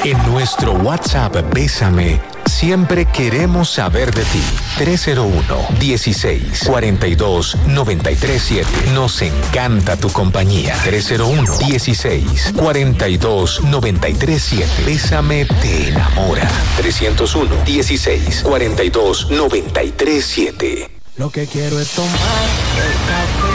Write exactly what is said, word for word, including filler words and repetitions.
En nuestro WhatsApp Bésame, siempre queremos saber de ti. tres cero uno, dieciséis, cuarenta y dos, noventa y tres siete. Nos encanta tu compañía. tres cero uno, dieciséis, cuarenta y dos, noventa y tres siete. Bésame te enamora. trescientos uno, dieciséis, cuarenta y dos, noventa y tres siete. Lo que quiero es tomar el café